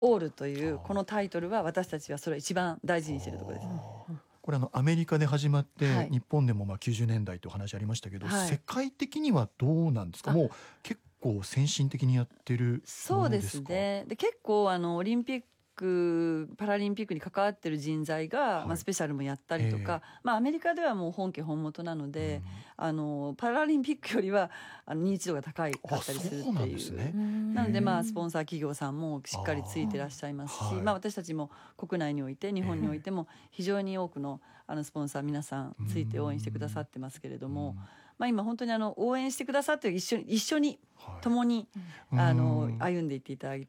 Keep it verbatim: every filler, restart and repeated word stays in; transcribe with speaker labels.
Speaker 1: オールというこのタイトルは私たちはそれを一番大事にしているところです。
Speaker 2: これあのアメリカで始まって、
Speaker 1: はい、
Speaker 2: 日本でもまあきゅうじゅうねんだいという話ありましたけど、
Speaker 1: はい、
Speaker 2: 世界的にはどうなんですか？もう結構先進的にやってるものですか？
Speaker 1: そうですね。で結構あのオリンピックパラリンピックに関わってる人材が、はい、まあ、スペシャルもやったりとか、まあ、アメリカではもう本家本元なので、うん、あのパラリンピックよりはあの認知度が高いかったりするっていう。
Speaker 2: なんですね。
Speaker 1: なのでまあスポンサー企業さんもしっかりついてらっしゃいますし、あ、まあ、私たちも国内において日本においても非常に多くのあのスポンサー皆さんついて応援してくださってますけれども、まあ、今本当にあの応援してくださって一緒に一緒に共に、はい、あの歩んでいっていただ